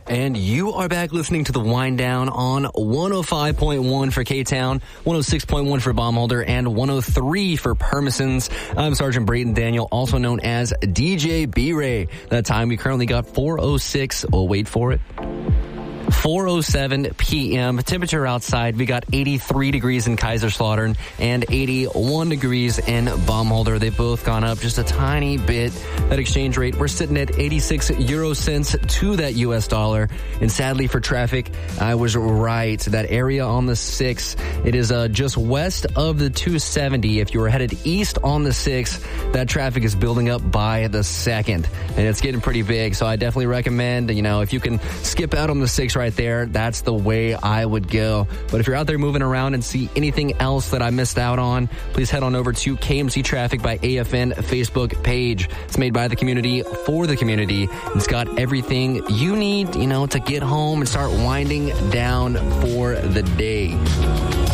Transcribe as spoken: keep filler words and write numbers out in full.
And you are back listening to the Wind Down on one oh five point one for K-Town, one oh six point one for Baumholder, and one oh three for Permisons. I'm Sergeant Brayton Daniel, also known as D J B-Ray. That time we currently got four oh six. Oh, wait for it. four oh seven p.m. Temperature outside, we got eighty-three degrees in Kaiserslautern and eighty-one degrees in Baumholder. They've both gone up just a tiny bit. That exchange rate, we're sitting at eighty-six euro cents to that U S dollar. And sadly for traffic, I was right. That area on the six, it is uh, just west of the two seventy. If you were headed east on the six, that traffic is building up by the second. And it's getting pretty big. So I definitely recommend, you know, if you can skip out on the six right there, that's the way I would go. But if you're out there moving around and see anything else that I missed out on, please head on over to K M C Traffic by A F N Facebook page. It's made by the community for the community. It's got everything you need, you know, to get home and start winding down for the day.